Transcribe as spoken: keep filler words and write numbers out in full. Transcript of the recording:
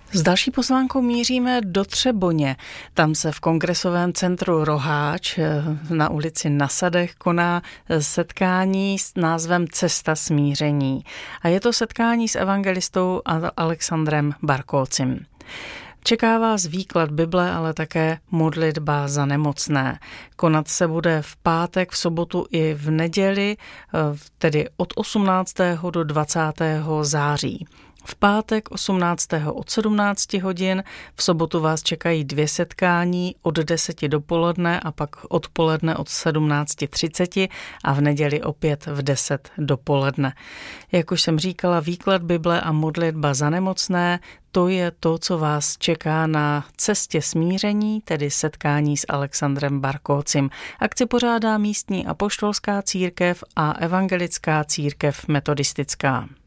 S další pozvánkou míříme do Třeboně. Tam se v kongresovém centru Roháč na ulici Na Sadech koná setkání s názvem Cesta smíření. A je to setkání s evangelistou Alexandrem Barkócim. Čeká vás výklad Bible, ale také modlitba za nemocné. Konat se bude v pátek, v sobotu i v neděli, tedy od osmnáctého do dvacátého září. V pátek osmnáctého od sedmnácti hodin, v sobotu vás čekají dvě setkání od deseti dopoledne a pak odpoledne od sedmnácti třiceti a v neděli opět v deset dopoledne. Jak už jsem říkala, výklad Bible a modlitba za nemocné, to je to, co vás čeká na cestě smíření, tedy setkání s Alexandrem Barkócim. Akci pořádá místní apoštolská církev a evangelická církev metodistická.